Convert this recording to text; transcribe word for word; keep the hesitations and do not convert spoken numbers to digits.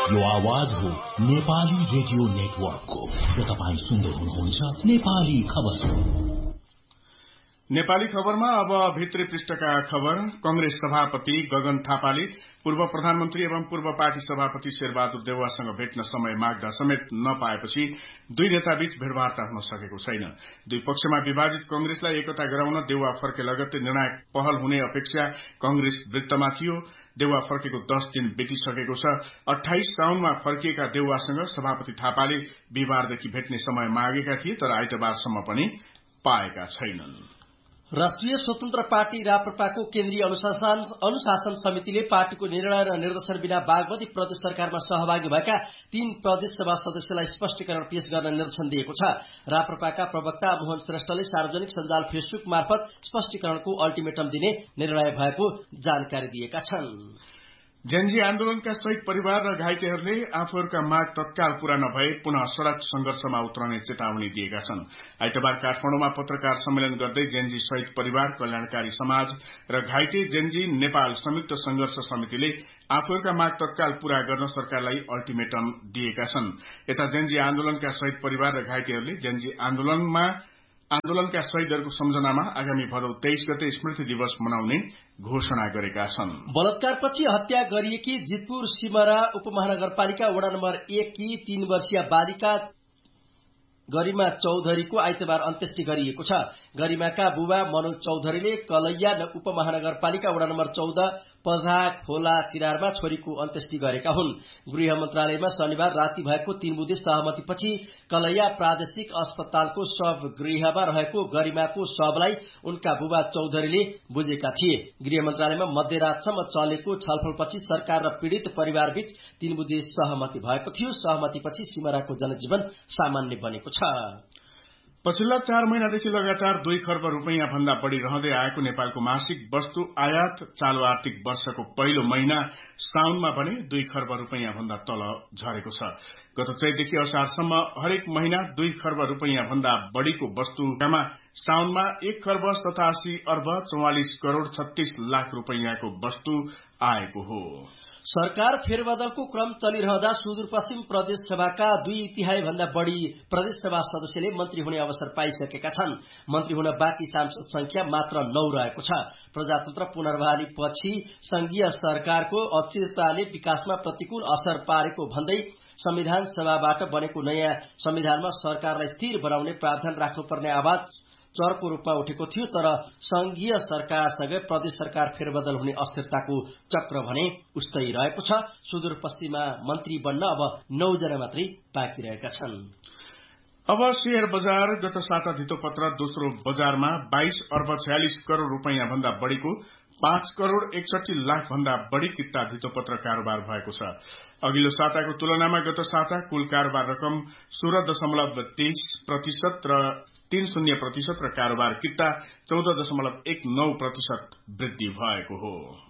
यो आवाज हो नेपाली रेडियो नेटवर्कको र तपाईं सुन्दै हुनुहुन्छ नेपाली खबर। नेपाली खबरमा अब भित्री पृष्ठका खबर। कंग्रेस सभापति गगन थापाले पूर्व प्रधानमन्त्री एवं पूर्व पार्टी सभापति शेरबहादुर देउवासँग भेट्न समय माग्दा समेत नपाएपछि दुई नेताबीच भेटवार्ता हुन सकेको छैन। दुई पक्षमा विभाजित कंग्रेसलाई एकता गराउन देउवा फर्के लगत्तै निर्णायक पहल हुने अपेक्षा कंग्रेस वृत्तमा थियो। देउवा फर्केको दश दिन बितिसकेको छ। अठाइस साउनमा फर्किएका देउवासँग सभापति थापाले बिहिबारदेखि भेट्ने समय मागेका थिए, तर आइतबारसम्म पनि पाएका छैनन्। राष्ट्रिय स्वतन्त्र पार्टी राप्रपाको केन्द्रीय अनुशासन अनुशासन समितिले पार्टीको निर्णय र निर्देशन बिना बागमती प्रदेश सरकारमा सहभागी भएका तीन प्रदेश सभा सदस्यलाई स्पष्टीकरण पेश गर्न निर्देशन दिएको छ। राप्रपाका प्रवक्ता मोहन श्रेष्ठले सार्वजनिक सञ्जाल फेसबुक मार्फत स्पष्टीकरणको अल्टिमेटम दिने निर्णय भएको जानकारी दिएका छन्। जेनजी आन्दोलनका शहीद परिवार र घाइतेहरूले आफूहरूका माग तत्काल पूरा नभए पुनः सड़क संघर्षमा उत्रने चेतावनी दिएका छन्। आइतबार काठमाडौँमा पत्रकार सम्मेलन गर्दै जेनजी शहीद परिवार कल्याणकारी समाज र घाइते जेनजी नेपाल संयुक्त संघर्ष समितिले आफूहरूका माग तत्काल पूरा गर्न सरकारलाई अल्टिमेटम दिएका छन्। यता जेनजी आन्दोलनका शहीद परिवार र घाइतेहरूले जेनजी आन्दोलनमा आन्दोलनका शहीदहरूको सम्झनामा आगामी भदौ तेइस गते स्मृति दिवस मनाउने घोषणा गरेका छन्। बलात्कारपछि हत्या गरिएकी जितपुर सिमरा उपमहानगरपालिका वडा नम्बर एक की तीन वर्षीय बालिका गरिमा चौधरीको आइतबार अन्त्येष्टि गरिएको छ। गरिमाका बुबा मनोज चौधरीले कलैया उपमहानगरपालिका वडा नम्बर चौध पझा खोला किरारमा छोरीको अन्त्येष्टि गरेका हुन्। गृह मन्त्रालयमा शनिबार राति भएको तीन बुधे सहमतिपछि कलैया प्रादेशिक अस्पतालको शव गृहमा रहेको गरिमाको शवलाई उनका बुबा चौधरीले बुझेका थिए। गृह मन्त्रालयमा मध्यरातसम्म चलेको छलफलपछि सरकार र पीड़ित परिवारबीच तीन बुधे सहमति भएको थियो। सहमतिपछि सिमराको जनजीवन सामान्य बनेको छ। पछिल्ला चार महिनादेखि लगातार दुई खर्ब रूपियाँ भन्दा बढ़ी रहँदै आएको नेपालको मासिक वस्तु आयात चालू आर्थिक वर्षको पहिलो महिना साउनमा भने दुई खर्ब रूपियाँ भन्दा तल झरेको छ। गत चैतदेखि असारसम्म हरेक महिना दुई खर्ब रूपियाँ भन्दा बढ़ीको वस्तुमा साउनमा एक खर्ब सतासी अर्ब चौवालिस करोड़ छत्तीस लाख रूपियाँको वस्तु आएको हो। सरकार फेरबदलको क्रम चलिरहँदा सुदूरपश्चिम प्रदेश सभाका दुई तिहाई भन्दा बढ़ी प्रदेश सभा सदस्यले मन्त्री हुने अवसर पाइसकेका छन्। मन्त्री हुन बाँकी सांसद संख्या मात्र नौ रहेको छ। प्रजातन्त्र पुनर्बहाली पछि संघीय सरकारको अस्थिरताले विकासमा प्रतिकूल असर पारेको भन्दै संविधान सभाबाट बनेको नयाँ संविधानमा सरकारलाई स्थिर बनाउने प्रावधान राख्नुपर्ने आवाज चरको रूपमा उठेको थियो, तर संघीय सरकारसँगै प्रदेश सरकार फेरबदल हुने अस्थिरताको चक्र भने उस्तै रहेको छ। सुदूरपश्चिममा मन्त्री बन्न अब नौ जना मात्रै बाँकी रहेका छन्। अब शेयर बजार गत साता धितोपत्र दोस्रो बजारमा बाइस अर्ब छयालिस करोड़ रूपियाँ भन्दा बढ़ीको पाँच करोड़ एकसठी लाख भन्दा बढ़ी किता धितोपत्र कारोबार भएको छ। अघिल्लो साताको तुलनामा गत साता कुल कारोबार रकम सोह्र दशमलव तेइस प्रतिशत र तीन शून्य प्रतिशत र कारोबार किता चौध दशमलव एक नौ प्रतिशत वृद्धि भएको हो।